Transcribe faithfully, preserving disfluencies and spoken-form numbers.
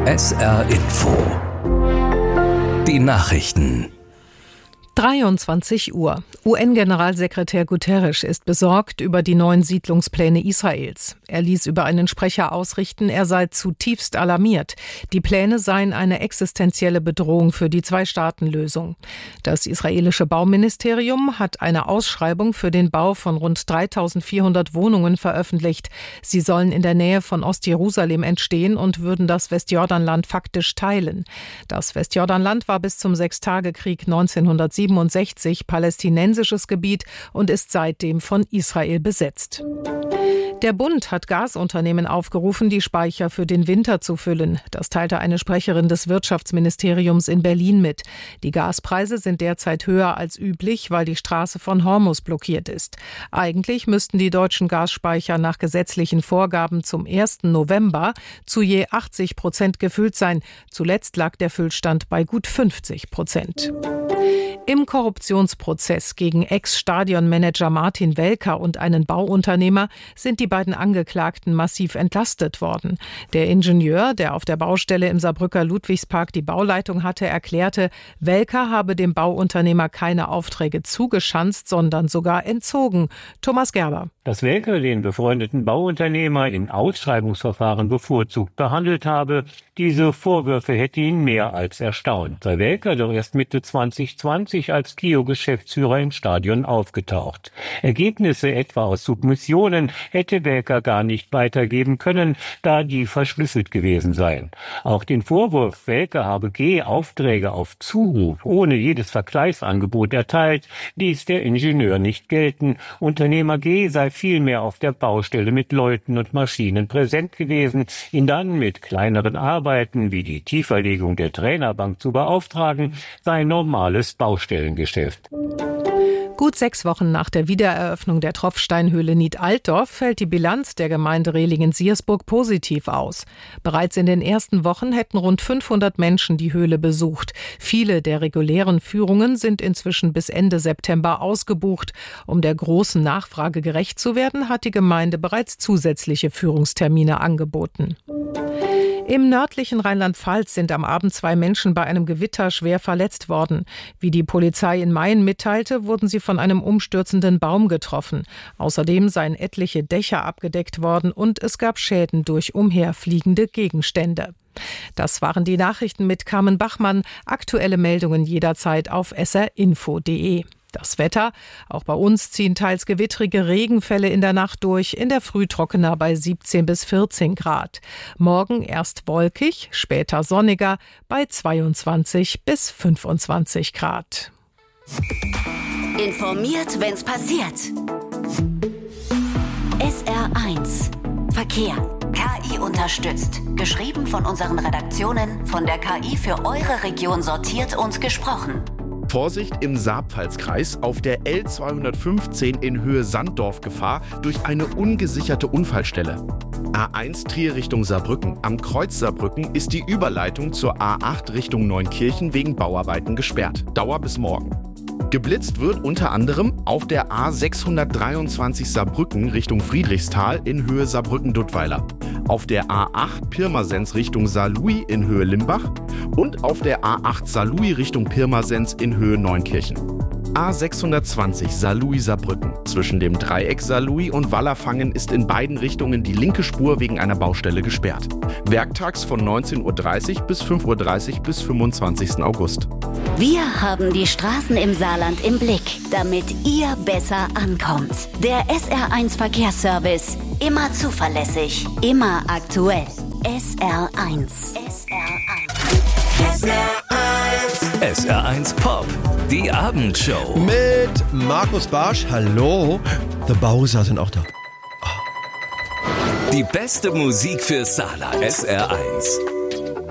S R Info. Die Nachrichten. dreiundzwanzig Uhr. U N-Generalsekretär Guterres ist besorgt über die neuen Siedlungspläne Israels. Er ließ über einen Sprecher ausrichten, er sei zutiefst alarmiert. Die Pläne seien eine existenzielle Bedrohung für die Zwei-Staaten-Lösung. Das israelische Bauministerium hat eine Ausschreibung für den Bau von rund dreitausendvierhundert Wohnungen veröffentlicht. Sie sollen in der Nähe von Ostjerusalem entstehen und würden das Westjordanland faktisch teilen. Das Westjordanland war bis zum Sechstagekrieg neunzehnhundertsiebenundsechzig palästinensisches Gebiet und ist seitdem von Israel besetzt. Der Bund hat Gasunternehmen aufgerufen, die Speicher für den Winter zu füllen. Das teilte eine Sprecherin des Wirtschaftsministeriums in Berlin mit. Die Gaspreise sind derzeit höher als üblich, weil die Straße von Hormuz blockiert ist. Eigentlich müssten die deutschen Gasspeicher nach gesetzlichen Vorgaben zum ersten November zu je achtzig Prozent gefüllt sein. Zuletzt lag der Füllstand bei gut fünfzig Prozent. Im Korruptionsprozess gegen Ex-Stadionmanager Martin Welker und einen Bauunternehmer sind die beiden Angeklagten massiv entlastet worden. Der Ingenieur, der auf der Baustelle im Saarbrücker Ludwigspark die Bauleitung hatte, erklärte, Welker habe dem Bauunternehmer keine Aufträge zugeschanzt, sondern sogar entzogen. Thomas Gerber. Dass Welker den befreundeten Bauunternehmer in Ausschreibungsverfahren bevorzugt behandelt habe, diese Vorwürfe hätte ihn mehr als erstaunt. Sei Welker doch erst Mitte zwanzig zwanzig als K I O-Geschäftsführer im Stadion aufgetaucht. Ergebnisse etwa aus Submissionen hätte Welker gar nicht weitergeben können, da die verschlüsselt gewesen seien. Auch den Vorwurf, Welker habe G Aufträge auf Zuruf ohne jedes Vergleichsangebot erteilt, ließ der Ingenieur nicht gelten. Unternehmer G sei vielmehr auf der Baustelle mit Leuten und Maschinen präsent gewesen, ihn dann mit kleineren Arbeiten wie die Tieferlegung der Trainerbank zu beauftragen, sei normales Baustellengeschäft. Gut sechs Wochen nach der Wiedereröffnung der Tropfsteinhöhle Nied-Altdorf fällt die Bilanz der Gemeinde Rehlingen-Siersburg positiv aus. Bereits in den ersten Wochen hätten rund fünfhundert Menschen die Höhle besucht. Viele der regulären Führungen sind inzwischen bis Ende September ausgebucht. Um der großen Nachfrage gerecht zu werden, hat die Gemeinde bereits zusätzliche Führungstermine angeboten. Im nördlichen Rheinland-Pfalz sind am Abend zwei Menschen bei einem Gewitter schwer verletzt worden. Wie die Polizei in Mayen mitteilte, wurden sie von einem umstürzenden Baum getroffen. Außerdem seien etliche Dächer abgedeckt worden und es gab Schäden durch umherfliegende Gegenstände. Das waren die Nachrichten mit Carmen Bachmann. Aktuelle Meldungen jederzeit auf s r info punkt d e. Das Wetter, auch bei uns ziehen teils gewittrige Regenfälle in der Nacht durch, in der Früh trockener bei siebzehn bis vierzehn Grad. Morgen erst wolkig, später sonniger bei zweiundzwanzig bis fünfundzwanzig Grad. Informiert, wenn's passiert. S R eins Verkehr. K I unterstützt. Geschrieben von unseren Redaktionen, von der K I für eure Region sortiert und gesprochen. Vorsicht im Saarpfalzkreis, auf der L zweihundertfünfzehn in Höhe Sanddorf Gefahr durch eine ungesicherte Unfallstelle. A eins Trier Richtung Saarbrücken. Am Kreuz Saarbrücken ist die Überleitung zur A acht Richtung Neunkirchen wegen Bauarbeiten gesperrt. Dauer bis morgen. Geblitzt wird unter anderem auf der A sechshundertdreiundzwanzig Saarbrücken Richtung Friedrichsthal in Höhe Saarbrücken-Duttweiler, auf der A acht Pirmasens Richtung Saarlouis in Höhe Limbach und auf der A acht Saarlouis Richtung Pirmasens in Höhe Neunkirchen. A sechshundertzwanzig Saarlouis-Saarbrücken. Zwischen dem Dreieck Saarlouis und Wallerfangen ist in beiden Richtungen die linke Spur wegen einer Baustelle gesperrt. Werktags von neunzehn Uhr dreißig bis fünf Uhr dreißig bis fünfundzwanzigsten August. Wir haben die Straßen im Saarland im Blick, damit ihr besser ankommt. Der S R eins Verkehrsservice. Immer zuverlässig, immer aktuell. S R eins. S R eins. S R eins. S R eins Pop. Die Abendshow. Mit Markus Barsch. Hallo. The Bowser sind auch da. Die beste Musik für Saarland. S R eins.